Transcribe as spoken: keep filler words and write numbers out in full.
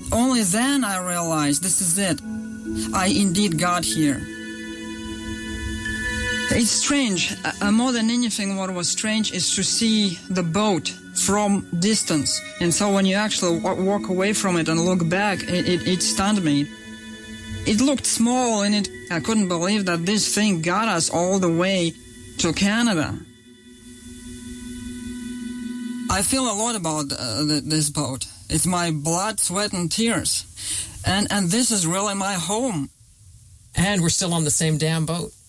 only then I realized this is it. I indeed got here. It's strange. Uh, more than anything, what was strange is to see the boat from distance. And so when you actually w- walk away from it and look back, it, it, it stunned me. It looked small, and it, I couldn't believe that this thing got us all the way to Canada. I feel a lot about uh, th- this boat. It's my blood, sweat, and tears. And, and this is really my home. And we're still on the same damn boat.